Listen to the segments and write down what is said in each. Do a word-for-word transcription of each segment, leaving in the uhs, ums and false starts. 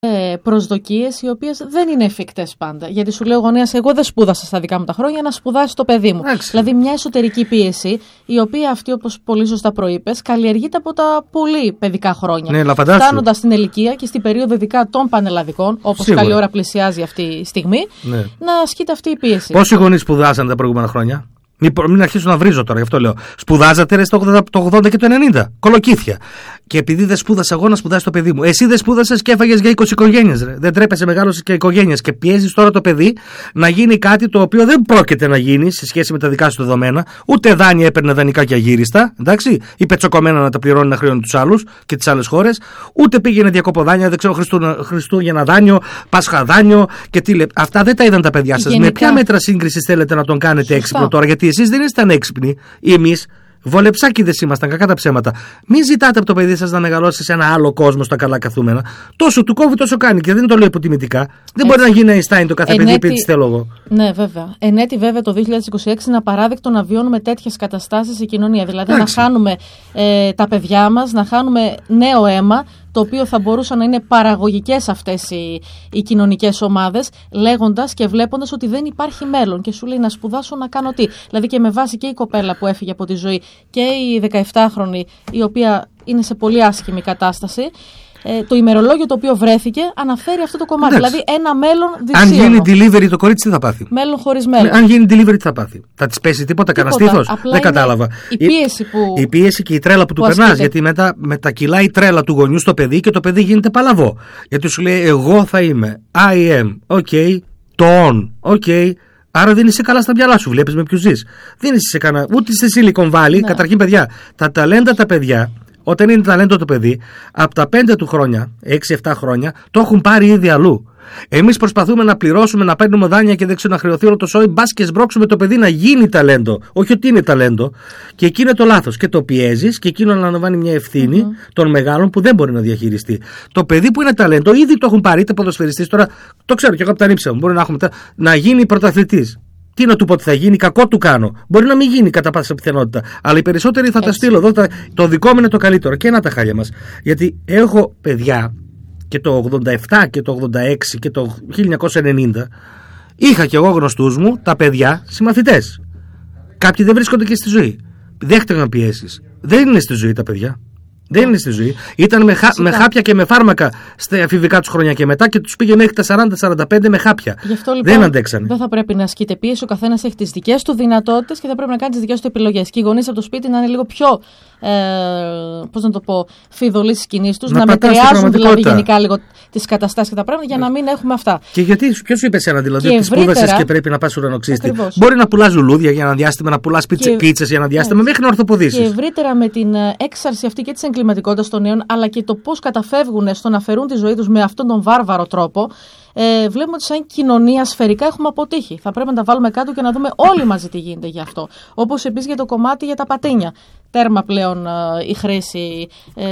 προσδοκίες οι οποίες δεν είναι εφικτές πάντα. Γιατί σου λέει ο γονέας, εγώ δεν σπούδασα στα δικά μου τα χρόνια, να σπουδάσει το παιδί μου. Άξι. Δηλαδή μια εσωτερική πίεση, η οποία αυτή, όπως πολύ σωστά προείπες, καλλιεργείται από τα πολύ παιδικά χρόνια. Ναι, φτάνοντας στην ηλικία και στην περίοδο ειδικά των πανελλαδικών, όπως καλή ώρα πλησιάζει αυτή η στιγμή, ναι. να ασκείται αυτή η πίεση. Πόσοι γονείς σπουδάσαν τα προηγούμενα χρόνια? Μην, μην αρχίσω να βρίζω τώρα, γι' αυτό λέω. Σπουδάζατε ρε, στο ογδόντα και το ενενήντα. Κολοκύθια. Και επειδή δεν σπούδασα εγώ, να σπουδάσει το παιδί μου. Εσύ δεν σπούδασες και έφαγες για είκοσι οικογένειες. Δεν τρέπεσαι, μεγάλωσες και οικογένειες. Και πιέζεις τώρα το παιδί να γίνει κάτι το οποίο δεν πρόκειται να γίνει σε σχέση με τα δικά σου δεδομένα. Ούτε δάνεια έπαιρνε δανεικά και αγύριστα. Εντάξει. Ή πετσοκομμένα να τα πληρώνει να χρεώνει τους άλλους και τις άλλες χώρες. Ούτε πήγαινε διακοποδάνεια, δεν ξέρω, Χριστούγεννα δάνειο, Πάσχα δάνειο και τι λέει. Αυτά δεν τα είδαν τα παιδιά σας. Με ποια μέτρα σύγκρισης θέλετε να τον κάνετε έξυπνο τώρα? Γιατί εσείς δεν ήσταν έξυπνοι, ή εμείς. Βολεψάκιδες ήμασταν, κακά τα ψέματα. Μην ζητάτε από το παιδί σας να μεγαλώσει σε ένα άλλο κόσμο στα καλά καθούμενα. Τόσο του κόβει, τόσο κάνει. Και δεν το λέω υποτιμητικά. Δεν Έτσι. μπορεί να γίνει Einstein το κάθε παιδί, επειδή θέλω εγώ. Ναι, βέβαια. Εν έτη, βέβαια, το δύο χιλιάδες είκοσι έξι είναι απαράδεκτο να βιώνουμε τέτοιες καταστάσεις στην κοινωνία. Δηλαδή Έτσι. να χάνουμε ε, τα παιδιά μας, να χάνουμε νέο αίμα, το οποίο θα μπορούσαν να είναι παραγωγικές αυτές οι, οι κοινωνικές ομάδες, λέγοντας και βλέποντας ότι δεν υπάρχει μέλλον. Και σου λέει να σπουδάσω, να κάνω τι. Δηλαδή και με βάση και η κοπέλα που έφυγε από τη ζωή και η δεκαεπτάχρονη, η οποία είναι σε πολύ άσχημη κατάσταση. Ε, το ημερολόγιο το οποίο βρέθηκε αναφέρει αυτό το κομμάτι. Εντάξει. Δηλαδή ένα μέλλον δυσίωνο. Αν γίνει delivery το κορίτσι, τι θα πάθει? Μέλλον χωρίς μέλλον. Αν γίνει delivery, τι θα πάθει? Θα της πέσει τίποτα, κανένα στήθος? Δεν κατάλαβα. Η πίεση, που... η πίεση και η τρέλα που, που του περνάς. Γιατί μετά μετακυλάει η τρέλα του γονιού στο παιδί και το παιδί γίνεται παλαβό. Γιατί σου λέει, εγώ θα είμαι. I am. Οκ. Okay. Το on. Οκ. Okay. Άρα δεν είσαι καλά στα μυαλά σου. Βλέπεις με ποιους ζεις. Δεν είσαι κανένα. Ούτε στη Silicon Valley. Ναι. Καταρχήν, παιδιά, τα ταλέντα τα παιδιά. Όταν είναι ταλέντο το παιδί, από τα πέντε του χρόνια, έξι εφτά χρόνια, το έχουν πάρει ήδη αλλού. Εμείς προσπαθούμε να πληρώσουμε, να παίρνουμε δάνεια και δεν ξέρω να χρεωθεί όλο το σόι, μπας και σμπρώξουμε το παιδί να γίνει ταλέντο. Όχι ότι είναι ταλέντο. Και εκεί είναι το λάθος. Και το πιέζεις και εκείνο αναλαμβάνει μια ευθύνη mm-hmm. των μεγάλων που δεν μπορεί να διαχειριστεί. Το παιδί που είναι ταλέντο, ήδη το έχουν πάρει, είτε ποδοσφαιριστής, τώρα το ξέρω και εγώ από τα νύψα μου. Μπορεί να έχουμε να γίνει πρωταθλητής. Τι να του πω ότι θα γίνει, κακό του κάνω. Μπορεί να μην γίνει κατά πάσα πιθανότητα. Αλλά οι περισσότεροι θα Έτσι. τα στείλω εδώ. Θα... Το δικό μου είναι το καλύτερο. Και να τα χάλια μας. Γιατί έχω παιδιά και το ογδόντα επτά και το ογδόντα έξι και το χίλια εννιακόσια ενενήντα. Είχα κι εγώ γνωστούς μου τα παιδιά συμμαθητές. Κάποιοι δεν βρίσκονται και στη ζωή. Δέχτηκαν πιέσεις. Δεν είναι στη ζωή τα παιδιά. Δεν είναι στη ζωή. Ήταν με, χα... με χάπια και με φάρμακα στα εφηβικά τους χρόνια και μετά και τους πήγε μέχρι τα σαράντα σαράντα πέντε με χάπια. Γι' αυτό, λοιπόν, δεν αντέξανε. Δεν θα πρέπει να ασκείται πίεση. Ο καθένας έχει τις δικές του δυνατότητες και θα πρέπει να κάνει τις δικές του επιλογές. Και οι γονείς από το σπίτι να είναι λίγο πιο, ε, πώς να το πω, φιδωλοί στις κινήσεις τους, να, να μετριάζουν δηλαδή γενικά λίγο τις καταστάσεις και τα πράγματα για να μην έχουμε αυτά. Και γιατί, ποιος σου είπε εσένα δηλαδή ότι σπούδασες και πρέπει να πας ουρανοξύστη? Μπορεί να πουλάς λουλούδια για ένα διάστημα, να πουλάς πίτσες για ένα διάστημα, μέχρι να ορθοποδήσεις. Και ευρύτερα με την έξαρση αυτή και της εγκληματικότητας των νέων, αλλά και το πώς καταφεύγουν στο να φερούν τη ζωή τους με αυτόν τον βάρβαρο τρόπο, ε, βλέπουμε ότι σαν κοινωνία σφαιρικά έχουμε αποτύχει. Θα πρέπει να τα βάλουμε κάτω και να δούμε όλοι μαζί τι γίνεται γι' αυτό. Όπως επίσης για το κομμάτι για τα πατίνια. Τέρμα πλέον ε, η χρήση, ε,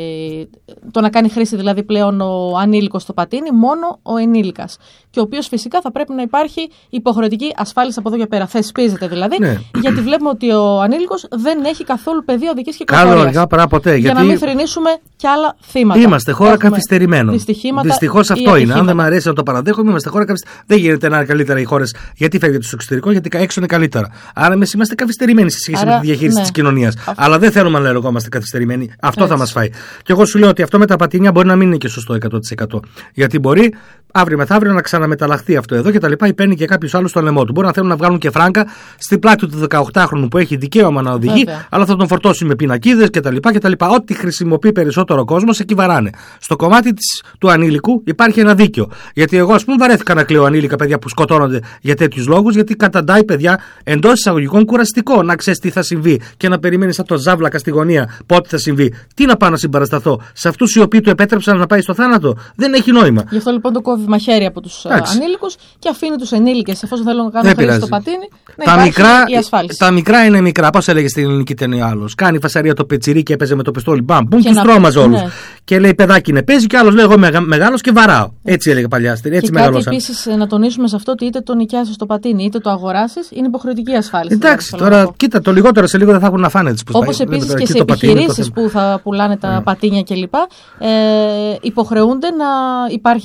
το να κάνει χρήση δηλαδή πλέον ο ανήλικος στο πατίνι, μόνο ο ενήλικας. Και ο οποίος φυσικά θα πρέπει να υπάρχει υποχρεωτική ασφάλιση από εδώ και πέρα. Θεσπίζεται δηλαδή, ναι. γιατί βλέπουμε ότι ο ανήλικος δεν έχει καθόλου πεδίο οδικής κυκλοφορίας. Καλό αργά παρά ποτέ. Για γιατί... να μην θρηνήσουμε κι άλλα θύματα. Είμαστε χώρα καθυστερημένων. Δυστυχώς αυτό είναι. Αν δεν μου αρέσει να το παραδέχομαι, είμαστε χώρα καθυστερημένων. Δεν γίνεται να είναι καλύτερα οι χώρες. Γιατί φεύγετε στο εξωτερικό, γιατί έξω είναι καλύτερα. Άρα εμείς είμαστε καθυστερημένοι σε σχέση Άρα, με τη διαχείριση ναι. της κοινωνίας. Αυτό. Αλλά δεν θέλουμε να λεγόμαστε καθυστερημένοι. Αυτό Έτσι. θα μας φάει. Και εγώ σου λέω ότι αυτό με τα πατίνια μπορεί να μην είναι και σωστό εκατό τοις εκατό. Γιατί μπορεί αύριο μεθαύριο να ξαναμεταλλαχθεί αυτό εδώ και τα λοιπά, ή παίρνει και κάποιο άλλο στο λαιμό του. Μπορεί να θέλουν να βγάλουν και φράγκα στην πλάτη του δεκαοκτάχρονου που έχει δικαίωμα να οδηγεί, Βέβαια. αλλά θα τον φορτώσει με πινακίδες κτλ. Ό,τι χρησιμοποιεί περισσότερο ο κόσμος, εκεί βαράνε. Στο κομμάτι της, του ανήλικου υπάρχει ένα δίκιο. Γιατί εγώ, ας πούμε, βαρέθηκα να κλαίω ανήλικα παιδιά που σκοτώνονται για τέτοιους λόγους, γιατί καταντάει παιδιά εντός εισαγωγικών κουραστικό να ξέρεις τι θα συμβεί και να περιμένεις σαν το ζάβλακα στη γωνία πότε θα συμβεί. Τι να πάω να συμπαρασταθώ σε αυτούς οι οποίοι του επέτρεψαν να πάει στο θάνατο? Δεν έχει νόημα. Γι' αυτό λοιπόν το κόβει μαχαίρι από τους ανήλικους και αφήνει τους ενήλικες, εφόσον θέλουν να κάνουν χρήση στο πατίνι, να τα υπάρχει μικρά, η ασφάλιση. Τα μικρά είναι μικρά. Πώς έλεγε στην ελληνική ταινία άλλος? Κάνει φασαρία το πετσιρί και έπαιζε με το πιστόλι. Μπαμ, μπούμ, του τρόμαζε όλους. Ναι. Και λέει παιδάκι είναι, παίζει, και άλλος λέει εγώ μεγα, μεγάλος και βαράω. Έτσι έλεγε παλιά. Έτσι και κάτι επίσης να τονίσουμε σε αυτό ότι είτε το νοικιάσεις το πατίνι είτε το αγοράσεις είναι υποχρεωτική ασφάλιση. Εντάξει, δηλαδή, τώρα κοίτα το λιγότερο σε λίγο δεν θα έχουν να φάνε τις που Όπως επίσης και σε επιχειρήσεις που θα πουλάνε τα πατίνια κλπ. Ε, υποχρεούνται να υπάρχει